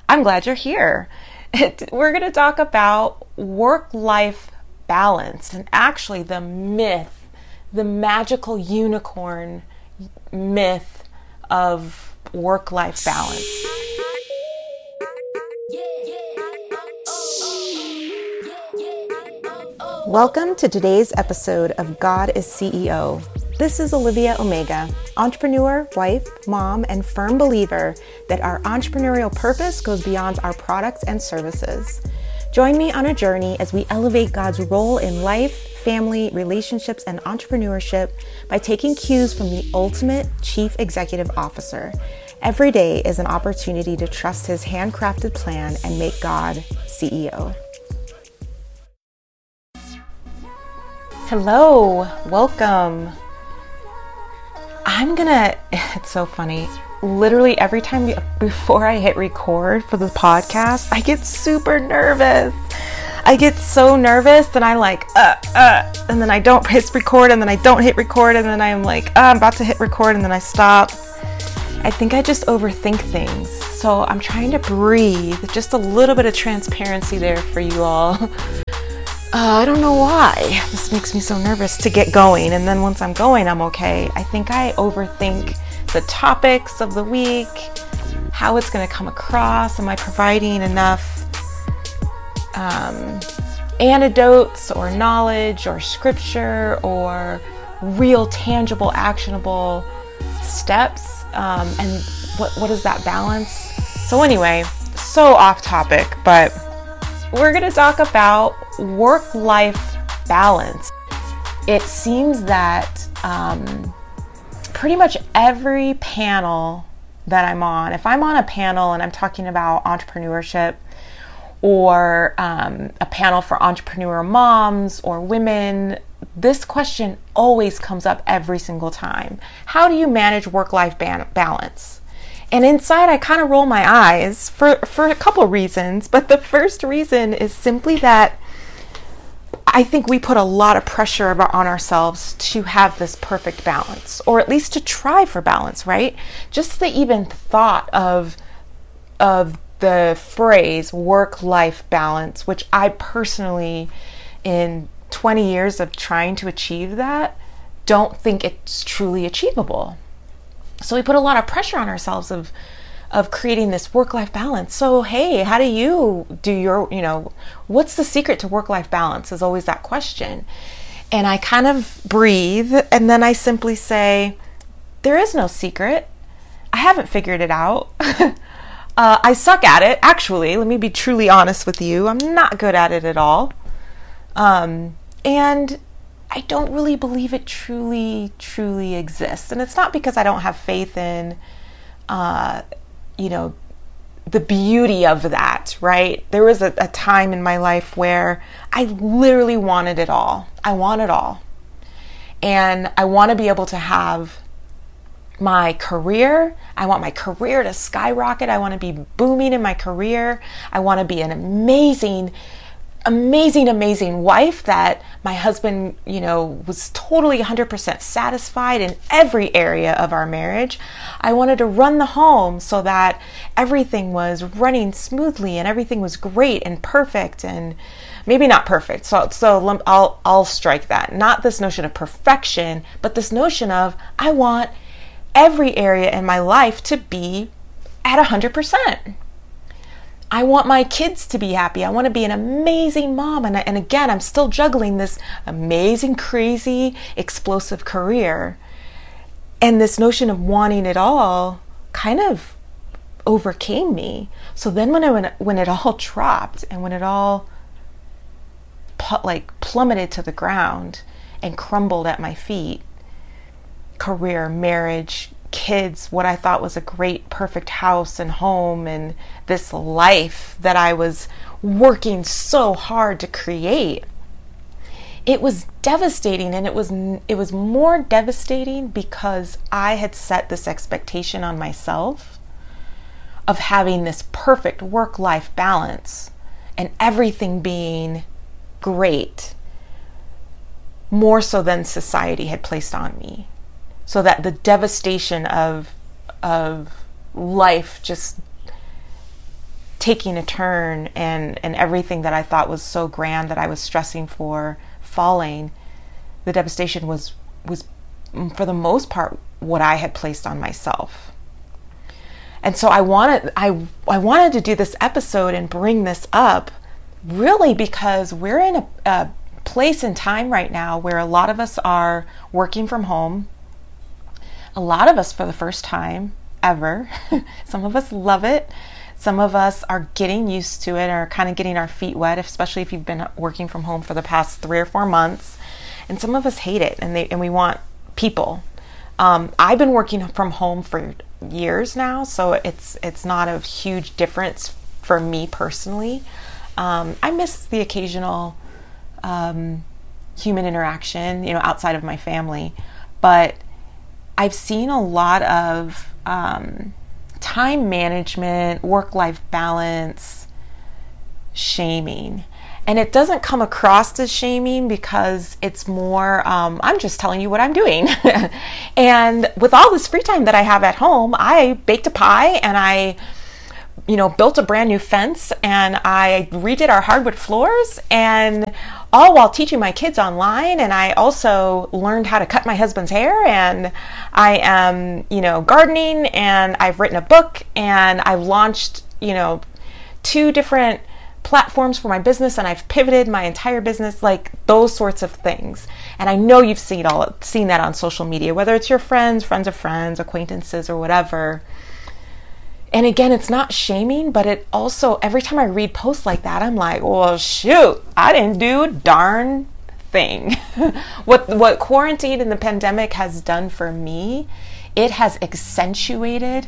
I'm glad you're here. We're going to talk about work-life balance and actually the myth, the magical unicorn myth of work-life balance. Welcome to today's episode of God is CEO. This is Olivia Omega, entrepreneur, wife, mom, and firm believer that our entrepreneurial purpose goes beyond our products and services. Join me on a journey as we elevate God's role in life, family, relationships, and entrepreneurship by taking cues from the ultimate chief executive officer. Every day is an opportunity to trust his handcrafted plan and make God CEO. Hello, welcome. It's so funny. Literally every time before I hit record for the podcast, I get super nervous. I get so nervous that I'm like, and then I don't hit record, and then I don't hit record, and then I'm like, I'm about to hit record, and then I stop. I think I just overthink things. So I'm trying to breathe, just a little bit of transparency there for you all. I don't know why. This makes me so nervous to get going. And then once I'm going, I'm okay. I think I overthink the topics of the week, how it's going to come across. Am I providing enough anecdotes or knowledge or scripture or real tangible, actionable steps? And what is that balance? So anyway, so off topic, but we're going to talk about work-life balance. It seems that pretty much every panel that I'm on, if I'm on a panel and I'm talking about entrepreneurship or a panel for entrepreneur moms or women, this question always comes up every single time. How do you manage work-life balance? And inside, I kind of roll my eyes for a couple of reasons. But the first reason is simply that I think we put a lot of pressure on ourselves to have this perfect balance, or at least to try for balance, right? Just the even thought of the phrase work-life balance, which I personally, in 20 years of trying to achieve that, don't think it's truly achievable. So we put a lot of pressure on ourselves of creating this work-life balance. So, hey, how do you do your, what's the secret to work-life balance is always that question. And I kind of breathe, and then I simply say, there is no secret. I haven't figured it out. I suck at it. Actually, let me be truly honest with you. I'm not good at it at all. And I don't really believe it truly exists. And it's not because I don't have faith in, the beauty of that, right? There was a time in my life where I literally wanted it all. I want it all. And I want to be able to have my career. I want my career to skyrocket. I want to be booming in my career. I want to be an amazing wife that my husband, was totally 100% satisfied in every area of our marriage. I wanted to run the home so that everything was running smoothly and everything was great and perfect, and maybe not perfect. So I'll strike that. Not this notion of perfection, but this notion of I want every area in my life to be at 100%. I want my kids to be happy. I want to be an amazing mom. And again, I'm still juggling this amazing, crazy, explosive career. And this notion of wanting it all kind of overcame me. So then when it all dropped and when it all plummeted to the ground and crumbled at my feet, career, marriage, kids, what I thought was a great, perfect house and home, and this life that I was working so hard to create. It was devastating, and it was more devastating because I had set this expectation on myself of having this perfect work-life balance and everything being great, more so than society had placed on me. So that the devastation of life just taking a turn, and everything that I thought was so grand that I was stressing for falling, the devastation was for the most part what I had placed on myself. And so I wanted to do this episode and bring this up really because we're in a place in time right now where a lot of us are working from home. A lot of us for the first time ever. Some of us love it. Some of us are getting used to it, or kind of getting our feet wet, especially if you've been working from home for the past 3 or 4 months. And some of us hate it, and we want people. I've been working from home for years now, so it's not a huge difference for me personally. I miss the occasional human interaction, outside of my family, but I've seen a lot of time management, work-life balance, shaming. And it doesn't come across as shaming because it's more, I'm just telling you what I'm doing. And with all this free time that I have at home, I baked a pie and I, built a brand new fence and I redid our hardwood floors, and all while teaching my kids online. And I also learned how to cut my husband's hair, and I am, gardening, and I've written a book, and I've launched, 2 different platforms for my business, and I've pivoted my entire business, like those sorts of things. And I know you've seen that on social media, whether it's your friends of friends, acquaintances, or whatever. And again, it's not shaming, but it also, every time I read posts like that, I'm like, well, shoot, I didn't do a darn thing. What quarantine and the pandemic has done for me, it has accentuated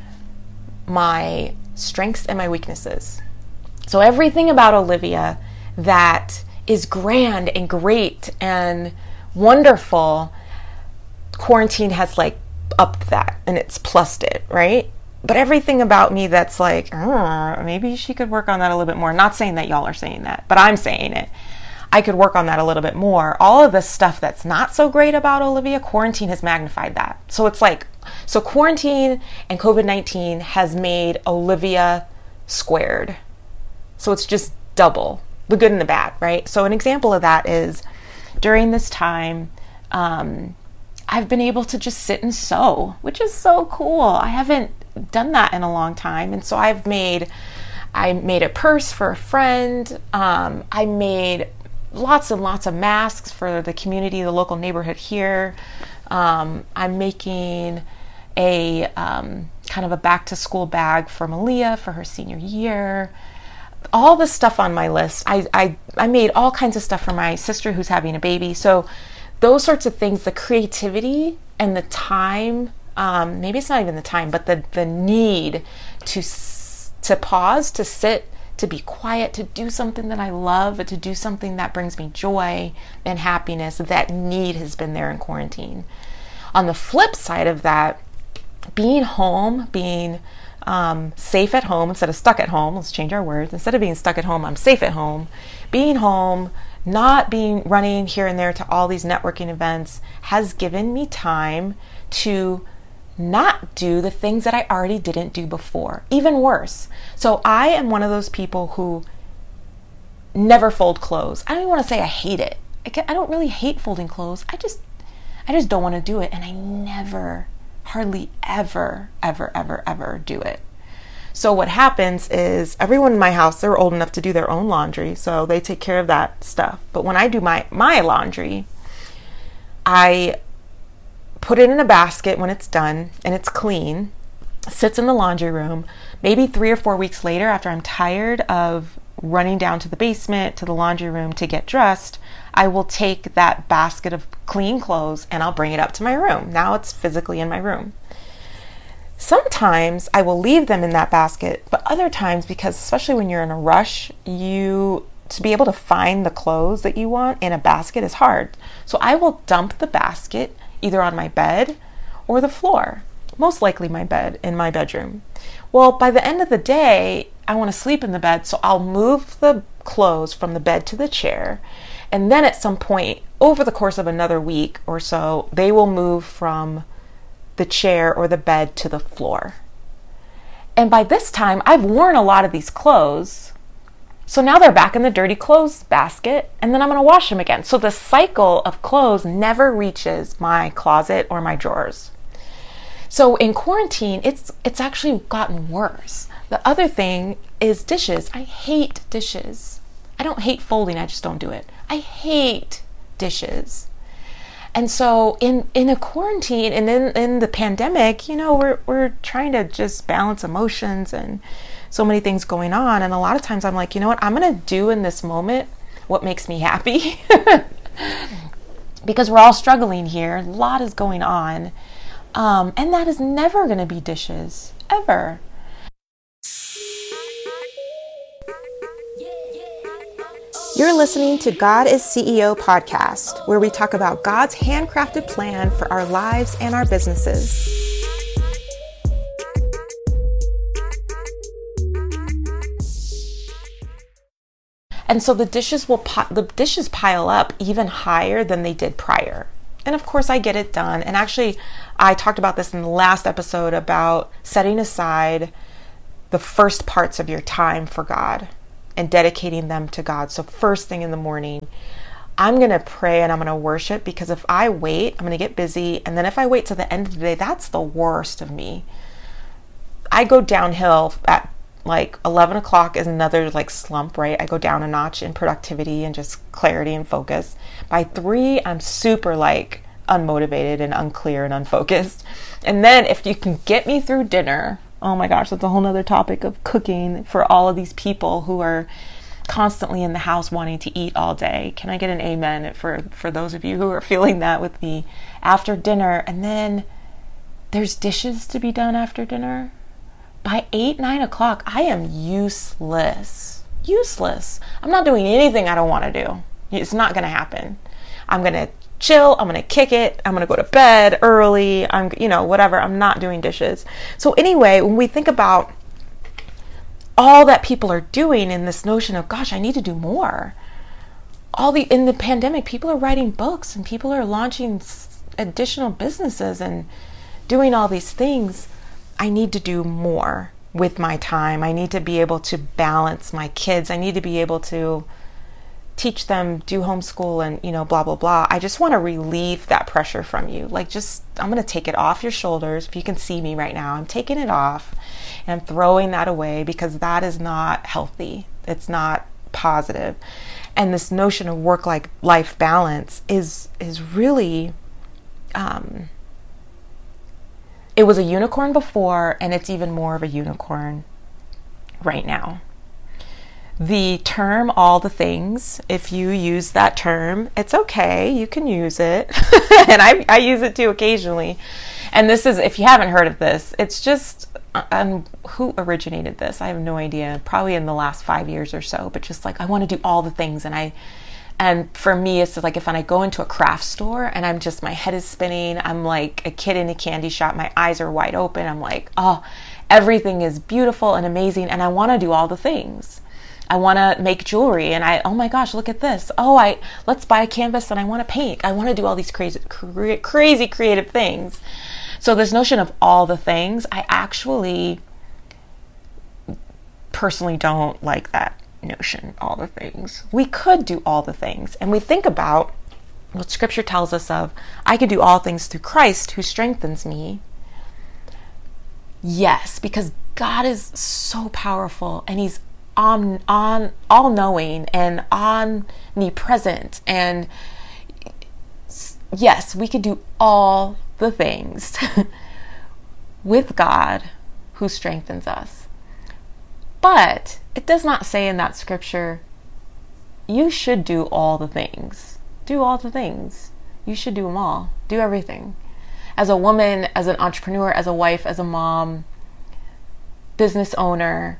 my strengths and my weaknesses. So everything about Olivia that is grand and great and wonderful, quarantine has upped that, and it's plussed it, right? But everything about me that's maybe she could work on that a little bit more. Not saying that y'all are saying that, but I'm saying it. I could work on that a little bit more. All of the stuff that's not so great about Olivia, quarantine has magnified that. So it's so quarantine and COVID-19 has made Olivia squared. So it's just double, the good and the bad, right? So an example of that is during this time, I've been able to just sit and sew, which is so cool. I haven't done that in a long time. And so I made a purse for a friend. I made lots and lots of masks for the community, the local neighborhood here. I'm making a kind of a back to school bag for Malia for her senior year. All the stuff on my list. I made all kinds of stuff for my sister who's having a baby. So those sorts of things, the creativity and the time, maybe it's not even the time, but the need to pause, to sit, to be quiet, to do something that I love, to do something that brings me joy and happiness, that need has been there in quarantine. On the flip side of that, being home, being safe at home instead of stuck at home, let's change our words. Instead of being stuck at home, I'm safe at home. Being home, not running here and there to all these networking events, has given me time to not do the things that I already didn't do before. Even worse. So I am one of those people who never fold clothes. I don't even want to say I hate it. I don't really hate folding clothes. I just don't want to do it. And I never, hardly ever do it. So what happens is everyone in my house, they're old enough to do their own laundry, so they take care of that stuff. But when I do my laundry, I put it in a basket when it's done and it's clean, sits in the laundry room. Maybe 3 or 4 weeks later, after I'm tired of running down to the basement, to the laundry room to get dressed, I will take that basket of clean clothes and I'll bring it up to my room. Now it's physically in my room. Sometimes I will leave them in that basket, but other times, because especially when you're in a rush, to be able to find the clothes that you want in a basket is hard. So I will dump the basket either on my bed or the floor, most likely my bed in my bedroom. Well, by the end of the day, I want to sleep in the bed, so I'll move the clothes from the bed to the chair. And then at some point over the course of another week or so, they will move from the chair or the bed to the floor. And by this time, I've worn a lot of these clothes. So now they're back in the dirty clothes basket, and then I'm going to wash them again. So the cycle of clothes never reaches my closet or my drawers. So in quarantine, it's actually gotten worse. The other thing is dishes. I hate dishes. I don't hate folding, I just don't do it. I hate dishes. And so in a quarantine and in the pandemic, we're trying to just balance emotions and so many things going on. And a lot of times I'm like, you know what, I'm going to do in this moment what makes me happy. Because we're all struggling here. A lot is going on. And that is never going to be dishes, ever. You're listening to God is CEO podcast, where we talk about God's handcrafted plan for our lives and our businesses. And so the dishes pile up even higher than they did prior. And of course I get it done. And actually I talked about this in the last episode about setting aside the first parts of your time for God and dedicating them to God. So first thing in the morning, I'm going to pray and I'm going to worship, because if I wait, I'm going to get busy. And then if I wait till the end of the day, that's the worst of me. I go downhill at like 11 o'clock is another like slump, right? I go down a notch in productivity and just clarity and focus. By 3, I'm super like unmotivated and unclear and unfocused. And then if you can get me through dinner, oh my gosh, that's a whole nother topic of cooking for all of these people who are constantly in the house wanting to eat all day. Can I get an amen for those of you who are feeling that with me after dinner? And then there's dishes to be done after dinner. By 8, 9 o'clock, I am useless. I'm not doing anything I don't want to do. It's not going to happen. I'm going to chill. I'm going to kick it. I'm going to go to bed early. Whatever. I'm not doing dishes. So anyway, when we think about all that people are doing in this notion of, gosh, I need to do more. In the pandemic, people are writing books and people are launching additional businesses and doing all these things. I need to do more with my time. I need to be able to balance my kids. I need to be able to teach them, do homeschool and, blah, blah, blah. I just want to relieve that pressure from you. I'm going to take it off your shoulders. If you can see me right now, I'm taking it off and I'm throwing that away, because that is not healthy. It's not positive. And this notion of work-life balance is really, it was a unicorn before, and it's even more of a unicorn right now. The term all the things, if you use that term, it's okay. You can use it. And I use it too occasionally. And this is, if you haven't heard of this, it's just, who originated this? I have no idea. Probably in the last 5 years or so. But just like, I want to do all the things. And for me, it's like if I go into a craft store and my head is spinning, I'm like a kid in a candy shop, my eyes are wide open. I'm like, oh, everything is beautiful and amazing. And I want to do all the things. I want to make jewelry and oh my gosh, look at this. Oh, let's buy a canvas and I want to paint. I want to do all these crazy creative things. So this notion of all the things, I actually personally don't like that notion, all the things. We could do all the things. And we think about what scripture tells us of, I can do all things through Christ who strengthens me. Yes, because God is so powerful and he's on all-knowing and omnipresent. And yes, we could do all the things with God who strengthens us. But it does not say in that scripture, you should do all the things. Do all the things. You should do them all. Do everything. As a woman, as an entrepreneur, as a wife, as a mom, business owner,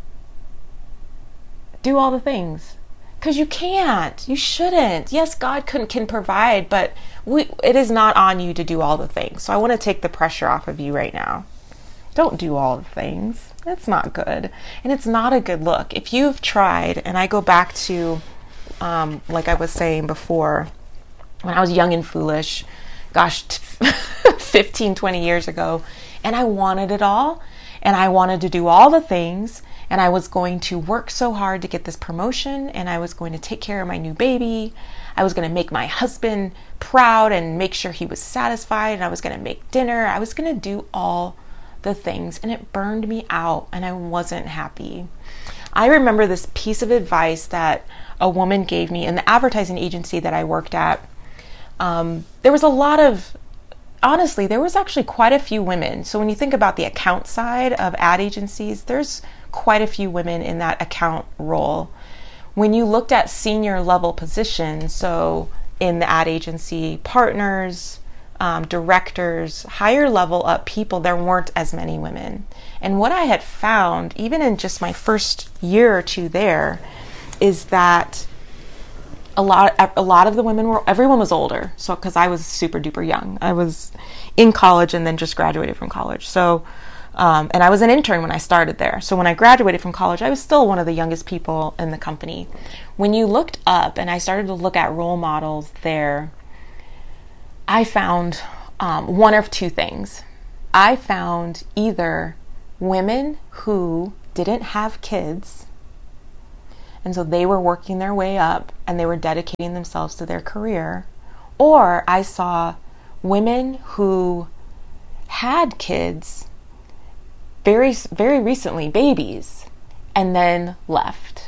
do all the things. Because you can't. You shouldn't. Yes, God can provide, but it is not on you to do all the things. So I want to take the pressure off of you right now. Don't do all the things. That's not good. And it's not a good look. If you've tried, and I go back to, like I was saying before, when I was young and foolish, 15, 20 years ago, and I wanted it all. and I wanted to do all the things, and I was going to work so hard to get this promotion, and I was going to take care of my new baby. I was going to make my husband proud and make sure he was satisfied, and I was going to make dinner. I was going to do all the things, and it burned me out, and I wasn't happy. I remember this piece of advice that a woman gave me in the advertising agency that I worked at. There was a lot of, honestly, there was actually quite a few women. So when you think about the account side of ad agencies, there's quite a few women in that account role. When you looked at senior level positions, so in the ad agency, partners, directors, higher level up people, there weren't as many women. And what I had found, even in just my first year or two there, is that a lot of the women everyone was older. So, because I was super duper young. I was in college and then just graduated from college. So, and I was an intern when I started there. So when I graduated from college, I was still one of the youngest people in the company. When you looked up and I started to look at role models there, I found one of two things. I found either women who didn't have kids, and so they were working their way up and they were dedicating themselves to their career, or I saw women who had kids very, very recently, babies, and then left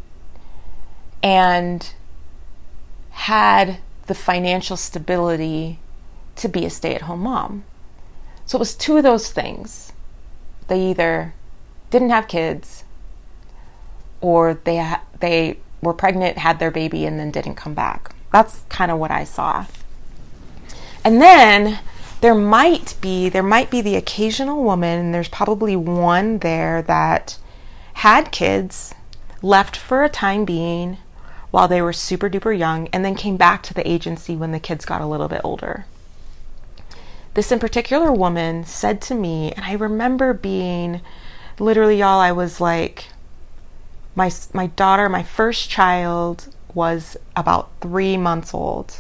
and had the financial stability to be a stay-at-home mom. So it was two of those things. They either didn't have kids, or they were pregnant, had their baby, and then didn't come back. That's kind of what I saw. And then there might be the occasional woman, and there's probably one there that had kids, left for a time being while they were super duper young, and then came back to the agency when the kids got a little bit older. This in particular woman said to me, and I remember being, literally, y'all, I was like, my daughter, my first child was about 3 months old.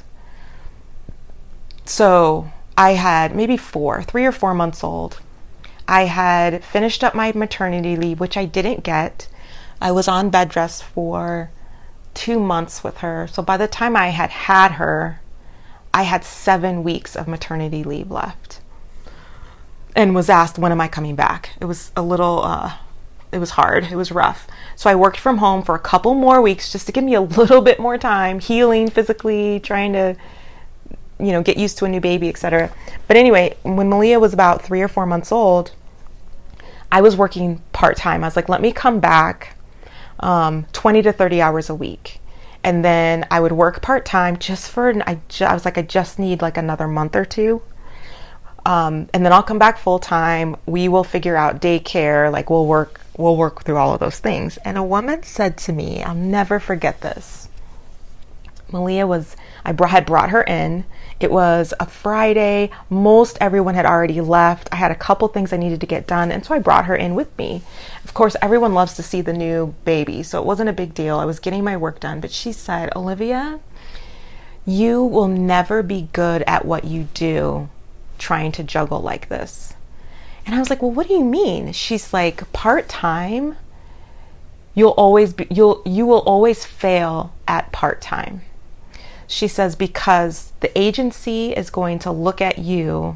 So I had maybe 3 or 4 months old. I had finished up my maternity leave, which I didn't get. I was on bed rest for 2 months with her. So by the time I had her, I had 7 weeks of maternity leave left, and was asked, when am I coming back? It was a little, it was hard. It was rough. So I worked from home for a couple more weeks just to give me a little bit more time, healing physically, trying to, get used to a new baby, etc. But anyway, when Malia was about 3 or 4 months old, I was working part-time. I was like, let me come back 20 to 30 hours a week. And then I would work part-time I was like, I just need like another month or two. And then I'll come back full-time. We will figure out daycare. Like we'll work through all of those things. And a woman said to me, I'll never forget this. Malia I had brought her in. It was a Friday. Most everyone had already left. I had a couple things I needed to get done. And so I brought her in with me. Of course, everyone loves to see the new baby. So it wasn't a big deal. I was getting my work done. But she said, Olivia, you will never be good at what you do trying to juggle like this. And I was like, well, what do you mean? She's like, part-time, you will always fail at part-time. She says, because the agency is going to look at you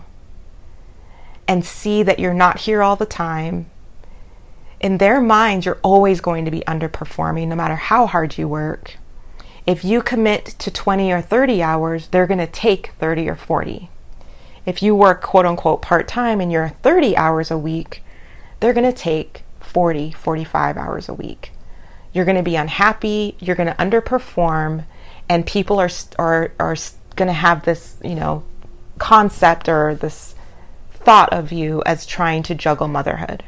and see that you're not here all the time. In their minds, you're always going to be underperforming no matter how hard you work. If you commit to 20 or 30 hours, they're going to take 30 or 40. If you work quote unquote part-time and you're 30 hours a week, they're going to take 40, 45 hours a week. You're going to be unhappy, you're going to underperform, and people are going to have this, concept or this thought of you as trying to juggle motherhood.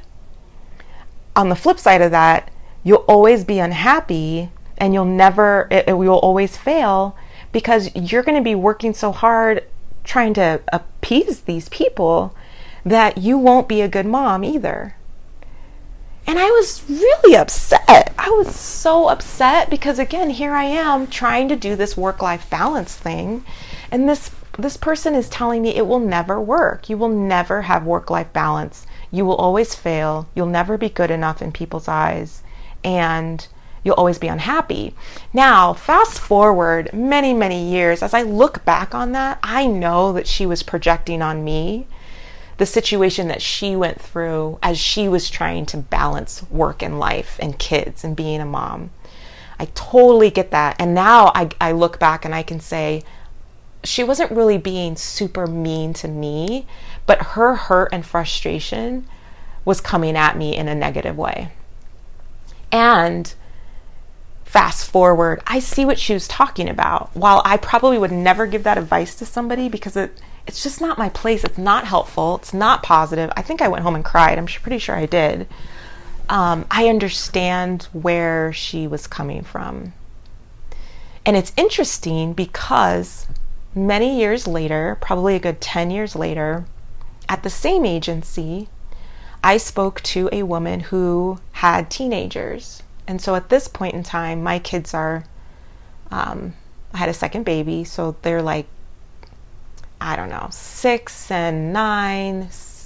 On the flip side of that, you'll always be unhappy, and you'll always fail because you're going to be working so hard trying to appease these people that you won't be a good mom either. And I was really upset. I was so upset because, again, here I am trying to do this work-life balance thing. And this person is telling me it will never work. You will never have work-life balance. You will always fail. You'll never be good enough in people's eyes, and you'll always be unhappy. Now, fast forward many, many years, as I look back on that, I know that she was projecting on me the situation that she went through as she was trying to balance work and life and kids and being a mom. I totally get that. And now I look back and I can say, she wasn't really being super mean to me, but her hurt and frustration was coming at me in a negative way. And fast forward, I see what she was talking about. While I probably would never give that advice to somebody because it's just not my place. It's not helpful. It's not positive. I think I went home and cried. I'm pretty sure I did. I understand where she was coming from. And it's interesting because many years later, probably a good 10 years later, at the same agency, I spoke to a woman who had teenagers. And so at this point in time, my kids are, I had a second baby, so they're like, I don't know, 6 and 9,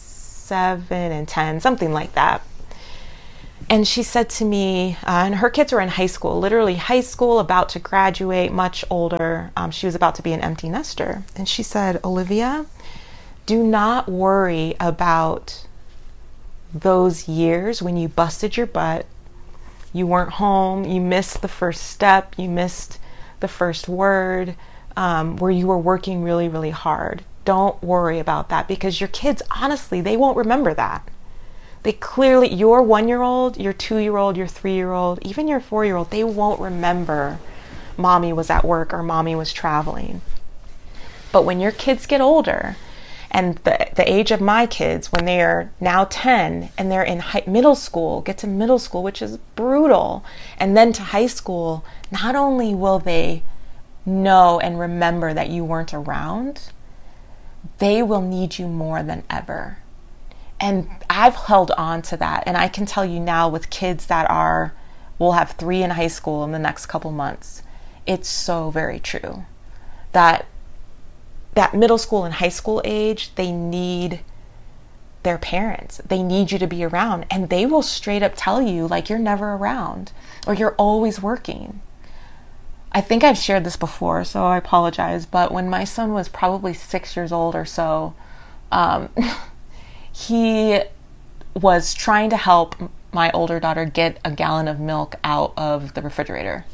7 and 10, something like that. And she said to me, and her kids were in high school, literally high school, about to graduate, much older. She was about to be an empty nester. And she said, Olivia, do not worry about those years when you busted your butt, you weren't home, you missed the first step, you missed the first word, where you were working really, really hard. Don't worry about that, because your kids, honestly, they won't remember that. They clearly, your 1-year-old, your 2-year-old, your 3-year-old, even your 4-year-old, they won't remember mommy was at work or mommy was traveling. But when your kids get older, and the age of my kids, when they are now 10 and they're in middle school, get to middle school, which is brutal, and then to high school, not only will they know and remember that you weren't around, they will need you more than ever. And I've held on to that. And I can tell you now, with kids that will have 3 in high school in the next couple months, it's so very true that middle school and high school age, they need their parents. They need you to be around, and they will straight up tell you, like, you're never around or you're always working. I think I've shared this before, so I apologize. But when my son was probably 6 years old or so, he was trying to help my older daughter get a gallon of milk out of the refrigerator.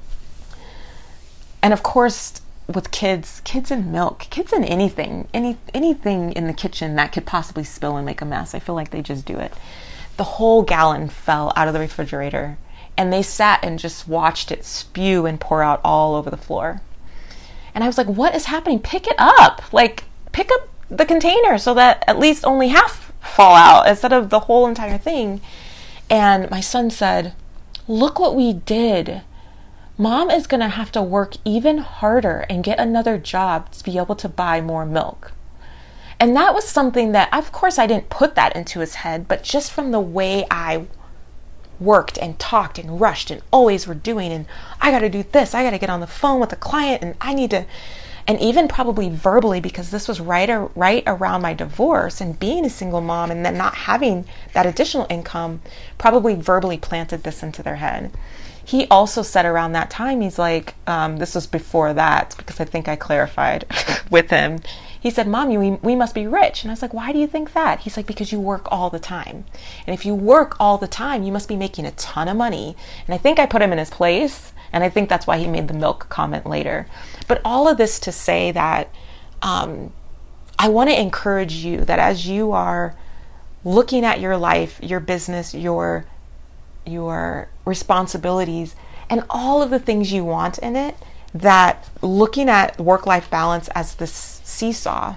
And of course, with kids in milk, kids in anything in the kitchen that could possibly spill and make a mess, I feel like they just do it. The whole gallon fell out of the refrigerator, and they sat and just watched it spew and pour out all over the floor. And I was like, what is happening? Pick it up. Like, pick up the container so that at least only half fall out instead of the whole entire thing. And my son said, look what we did. Mom is going to have to work even harder and get another job to be able to buy more milk. And that was something that, of course, I didn't put that into his head, but just from the way I worked and talked and rushed and always were doing, and I got to do this, I got to get on the phone with the client, and I need to, and even probably verbally, because this was right around my divorce and being a single mom and then not having that additional income, probably verbally planted this into their head. He also said around that time, he's like, this was before that, because I think I clarified with him. He said, Mom, we must be rich. And I was like, why do you think that? He's like, because you work all the time. And if you work all the time, you must be making a ton of money. And I think I put him in his place. And I think that's why he made the milk comment later. But all of this to say that I want to encourage you that as you are looking at your life, your business, your responsibilities, and all of the things you want in it, that looking at work-life balance as this seesaw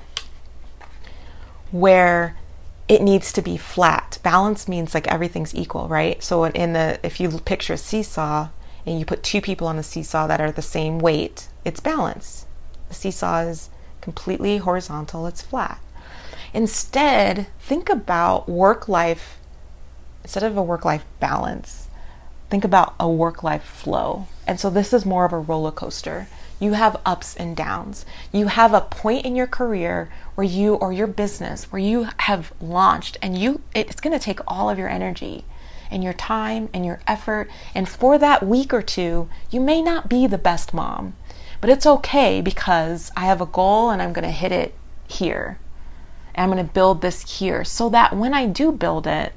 where it needs to be flat. Balance means like everything's equal, right? So if you picture a seesaw and you put 2 people on the seesaw that are the same weight, it's balance. The seesaw is completely horizontal, it's flat. Instead, think about work-life, instead of a work-life balance, think about a work-life flow. And so this is more of a roller coaster. You have ups and downs. You have a point in your career where you, or your business, where you have launched and it's going to take all of your energy and your time and your effort. And for that week or two, you may not be the best mom, but it's okay because I have a goal and I'm going to hit it here. And I'm going to build this here so that when I do build it,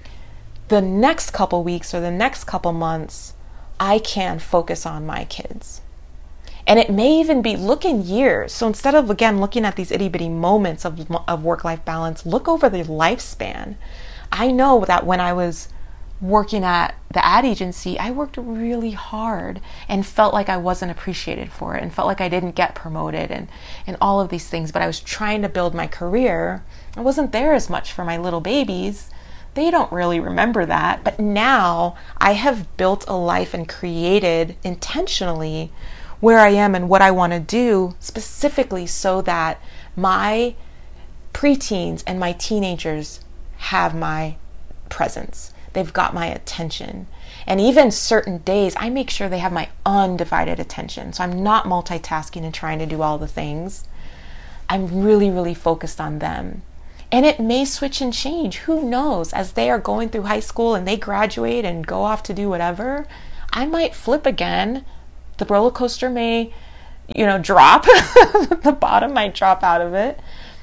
the next couple weeks or the next couple months, I can focus on my kids. And it may even be looking years. So instead of, again, looking at these itty bitty moments of work-life balance, look over the lifespan. I know that when I was working at the ad agency, I worked really hard and felt like I wasn't appreciated for it and felt like I didn't get promoted and all of these things. But I was trying to build my career. I wasn't there as much for my little babies. They don't really remember that. But now I have built a life and created intentionally where I am and what I want to do specifically so that my preteens and my teenagers have my presence. They've got my attention. And even certain days, I make sure they have my undivided attention. So I'm not multitasking and trying to do all the things. I'm really, really focused on them. And it may switch and change. Who knows? As they are going through high school and they graduate and go off to do whatever, I might flip again. The roller coaster may, drop. The bottom might drop out of it.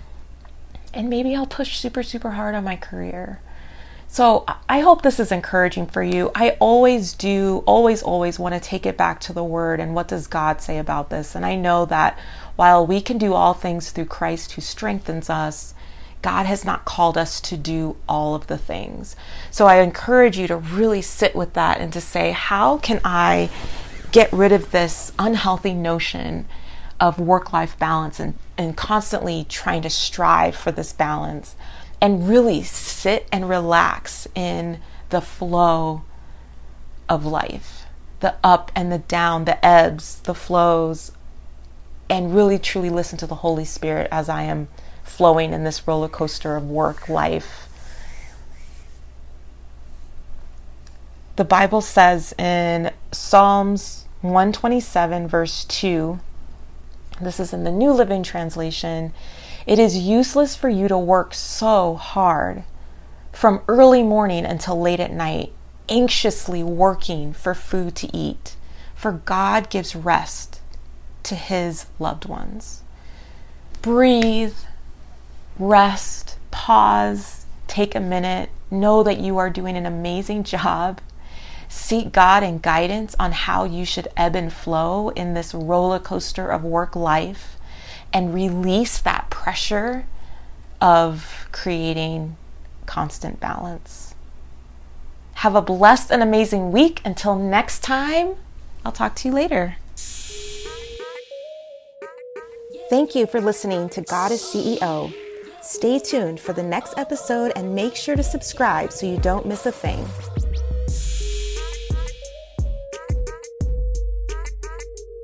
And maybe I'll push super, super hard on my career. So I hope this is encouraging for you. I always want to take it back to the Word and what does God say about this. And I know that while we can do all things through Christ who strengthens us, God has not called us to do all of the things. So I encourage you to really sit with that and to say, how can I get rid of this unhealthy notion of work-life balance and constantly trying to strive for this balance and really sit and relax in the flow of life, the up and the down, the ebbs, the flows, and really truly listen to the Holy Spirit as I am flowing in this roller coaster of work life. The Bible says in Psalms 127 verse 2, this is in the New Living Translation, "It is useless for you to work so hard from early morning until late at night, anxiously working for food to eat, for God gives rest to His loved ones." Breathe, rest, pause, take a minute, know that you are doing an amazing job. Seek God and guidance on how you should ebb and flow in this roller coaster of work life and release that pressure of creating constant balance. Have a blessed and amazing week. Until next time, I'll talk to you later. Thank you for listening to God is CEO. Stay tuned for the next episode and make sure to subscribe so you don't miss a thing.